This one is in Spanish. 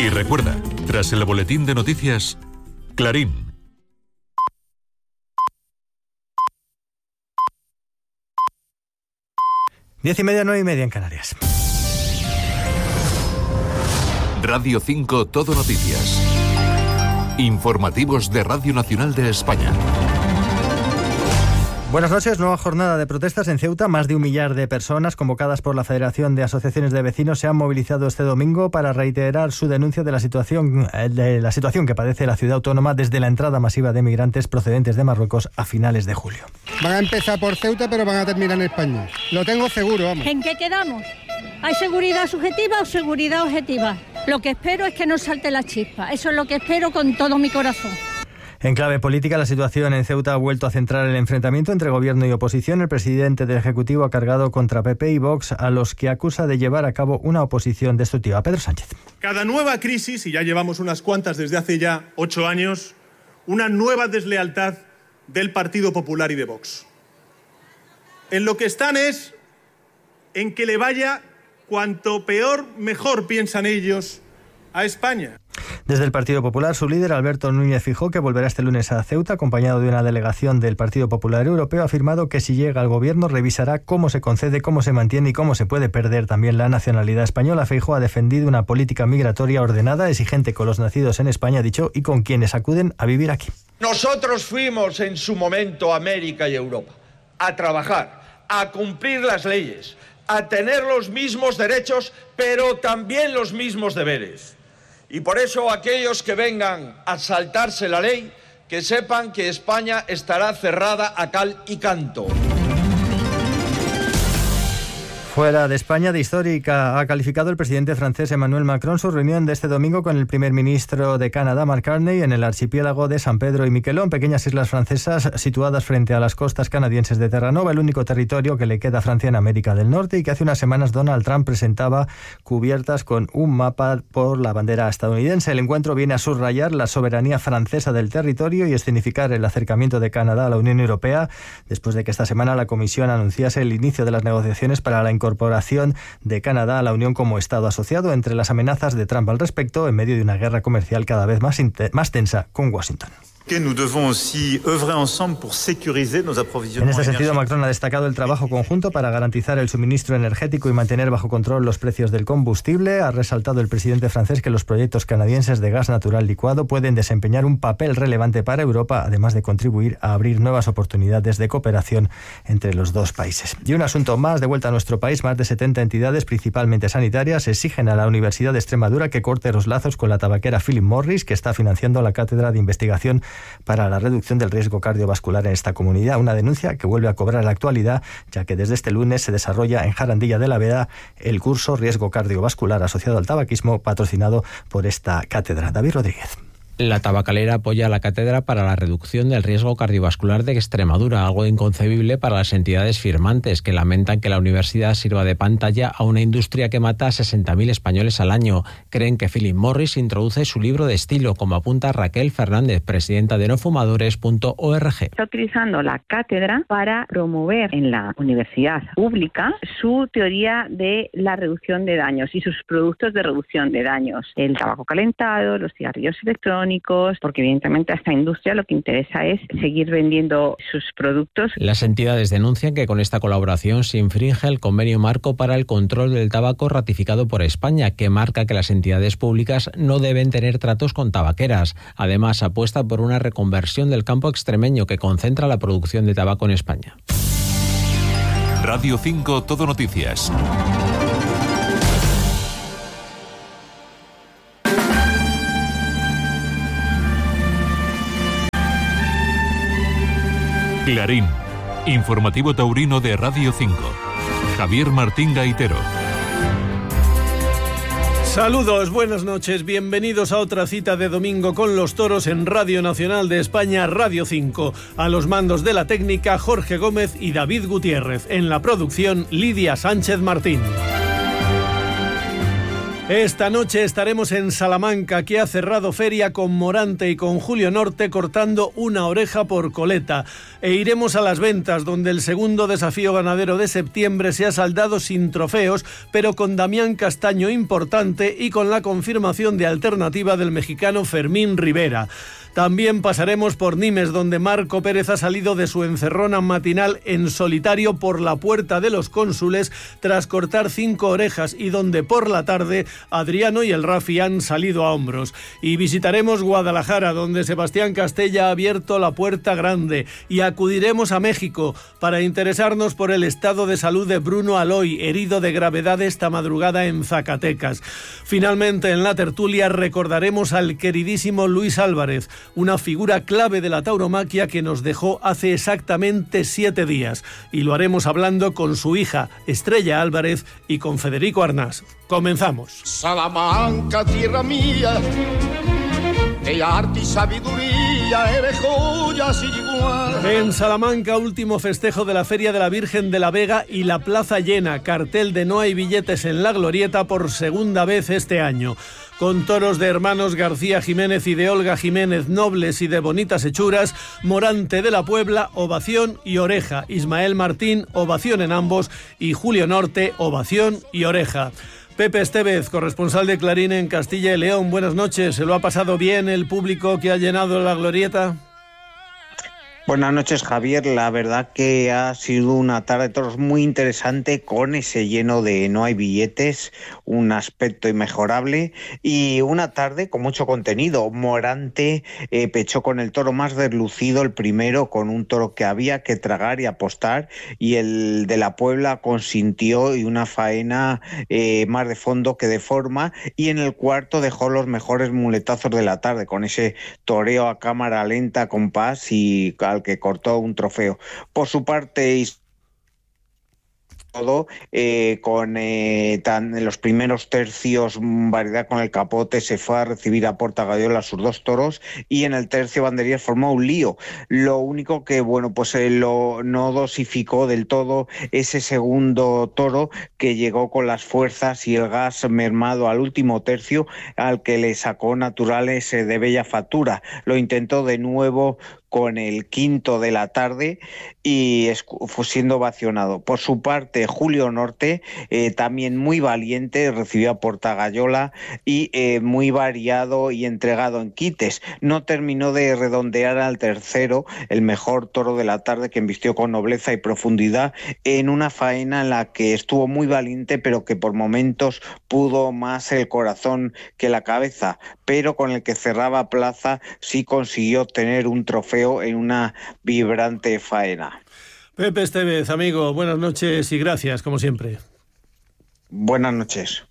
Y recuerda, tras el boletín de noticias, Clarín. Diez y media, 9:30 en Canarias. Radio 5 Todo Noticias. Informativos de Radio Nacional de España. Buenas noches. Nueva jornada de protestas en Ceuta. Más de 1 millar de personas convocadas por la Federación de Asociaciones de Vecinos se han movilizado este domingo para reiterar su denuncia de la situación que padece la ciudad autónoma desde la entrada masiva de migrantes procedentes de Marruecos a finales de julio. Van a empezar por Ceuta, pero van a terminar en España. Lo tengo seguro, vamos. ¿En qué quedamos? ¿Hay seguridad subjetiva o seguridad objetiva? Lo que espero es que no salte la chispa. Eso es lo que espero con todo mi corazón. En clave política, la situación en Ceuta ha vuelto a centrar el enfrentamiento entre gobierno y oposición. El presidente del Ejecutivo ha cargado contra PP y Vox, a los que acusa de llevar a cabo una oposición destructiva. Pedro Sánchez. Cada nueva crisis, y ya llevamos unas cuantas desde hace ya 8 años, una nueva deslealtad del Partido Popular y de Vox. En lo que están es en que le vaya cuanto peor, mejor, piensan ellos, a España. Desde el Partido Popular, su líder, Alberto Núñez Feijóo, que volverá este lunes a Ceuta, acompañado de una delegación del Partido Popular Europeo, ha afirmado que si llega al gobierno revisará cómo se concede, cómo se mantiene y cómo se puede perder también la nacionalidad española. Feijóo ha defendido una política migratoria ordenada, exigente con los nacidos en España, ha dicho, y con quienes acuden a vivir aquí. Nosotros fuimos en su momento a América y Europa a trabajar, a cumplir las leyes, a tener los mismos derechos, pero también los mismos deberes. Y por eso aquellos que vengan a saltarse la ley, que sepan que España estará cerrada a cal y canto. Fuera de España, de histórica ha calificado el presidente francés Emmanuel Macron su reunión de este domingo con el primer ministro de Canadá, Mark Carney, en el archipiélago de San Pedro y Miquelón, pequeñas islas francesas situadas frente a las costas canadienses de Terranova, el único territorio que le queda a Francia en América del Norte y que hace unas semanas Donald Trump presentaba cubiertas con un mapa por la bandera estadounidense. El encuentro viene a subrayar la soberanía francesa del territorio y escenificar el acercamiento de Canadá a la Unión Europea, después de que esta semana la Comisión anunciase el inicio de las negociaciones para la incorporación de Canadá a la Unión como Estado asociado, entre las amenazas de Trump al respecto, en medio de una guerra comercial cada vez más tensa con Washington. En este sentido, Macron ha destacado el trabajo conjunto para garantizar el suministro energético y mantener bajo control los precios del combustible. Ha resaltado el presidente francés que los proyectos canadienses de gas natural licuado pueden desempeñar un papel relevante para Europa, además de contribuir a abrir nuevas oportunidades de cooperación entre los dos países. Y un asunto más, de vuelta a nuestro país, más de 70 entidades, principalmente sanitarias, exigen a la Universidad de Extremadura que corte los lazos con la tabaquera Philip Morris, que está financiando la Cátedra de Investigación para la reducción del riesgo cardiovascular en esta comunidad. Una denuncia que vuelve a cobrar la actualidad, ya que desde este lunes se desarrolla en Jarandilla de la Veda el curso Riesgo Cardiovascular asociado al tabaquismo, patrocinado por esta cátedra. David Rodríguez. La tabacalera apoya la Cátedra para la Reducción del Riesgo Cardiovascular de Extremadura, algo inconcebible para las entidades firmantes, que lamentan que la universidad sirva de pantalla a una industria que mata a 60.000 españoles al año. Creen que Philip Morris introduce su libro de estilo, como apunta Raquel Fernández, presidenta de nofumadores.org. Está utilizando la cátedra para promover en la universidad pública su teoría de la reducción de daños y sus productos de reducción de daños. El tabaco calentado, los cigarrillos electrónicos, porque evidentemente a esta industria lo que interesa es seguir vendiendo sus productos. Las entidades denuncian que con esta colaboración se infringe el convenio marco para el control del tabaco ratificado por España, que marca que las entidades públicas no deben tener tratos con tabaqueras. Además, apuesta por una reconversión del campo extremeño que concentra la producción de tabaco en España. Radio 5 Todo Noticias. Clarín, informativo taurino de Radio 5. Javier Martín Gaitero. Saludos, buenas noches, bienvenidos a otra cita de domingo con los toros en Radio Nacional de España, Radio 5. A los mandos de la técnica, Jorge Gómez y David Gutiérrez. En la producción, Lidia Sánchez Martín. Esta noche estaremos en Salamanca, que ha cerrado feria con Morante y con Julio Norte cortando una oreja por coleta. E iremos a Las Ventas, donde el segundo desafío ganadero de septiembre se ha saldado sin trofeos, pero con Damián Castaño importante y con la confirmación de alternativa del mexicano Fermín Rivera. También pasaremos por Nimes, donde Marco Pérez ha salido de su encerrona matinal en solitario por la Puerta de los Cónsules tras cortar 5 orejas, y donde por la tarde Adriano y el Rafi han salido a hombros. Y visitaremos Guadalajara, donde Sebastián Castella ha abierto la puerta grande, y acudiremos a México para interesarnos por el estado de salud de Bruno Aloy, herido de gravedad esta madrugada en Zacatecas. Finalmente, en la tertulia recordaremos al queridísimo Luis Álvarez, una figura clave de la tauromaquia que nos dejó hace exactamente 7 días. Y lo haremos hablando con su hija, Estrella Álvarez, y con Federico Arnás. Comenzamos. Salamanca, tierra mía, de arte y sabiduría, eres joya sin igual. En Salamanca, último festejo de la Feria de la Virgen de la Vega y la plaza llena. Cartel de no hay billetes en la Glorieta por segunda vez este año. Con toros de hermanos García Jiménez y de Olga Jiménez, nobles y de bonitas hechuras, Morante de la Puebla, ovación y oreja. Ismael Martín, ovación en ambos, y Julio Norte, ovación y oreja. Pepe Estevez, corresponsal de Clarín en Castilla y León, buenas noches. ¿Se lo ha pasado bien el público que ha llenado la Glorieta? Buenas noches, Javier. La verdad que ha sido una tarde de toros muy interesante, con ese lleno de no hay billetes, un aspecto inmejorable, y una tarde con mucho contenido. Morante pechó con el toro más deslucido, el primero, con un toro que había que tragar y apostar, y el de la Puebla consintió, y una faena más de fondo que de forma, y en el cuarto dejó los mejores muletazos de la tarde, con ese toreo a cámara lenta, compás, y al que cortó un trofeo. Por su parte, todo con en los primeros tercios, Variedad con el Capote se fue a recibir a Porta Gayola sus 2 toros, y en el tercio Banderías formó un lío. Lo único que pues no dosificó del todo ese segundo toro, que llegó con las fuerzas y el gas mermado al último tercio, al que le sacó naturales de bella factura. Lo intentó de nuevo con el quinto de la tarde y fue siendo ovacionado. Por su parte, Julio Norte, también muy valiente, recibió a Porta Gayola y muy variado y entregado en quites. No terminó de redondear al tercero, el mejor toro de la tarde, que embistió con nobleza y profundidad en una faena en la que estuvo muy valiente, pero que por momentos pudo más el corazón que la cabeza, pero con el que cerraba plaza sí consiguió obtener un trofeo en una vibrante faena. Pepe Estevez, amigo, buenas noches y gracias, como siempre. Buenas noches.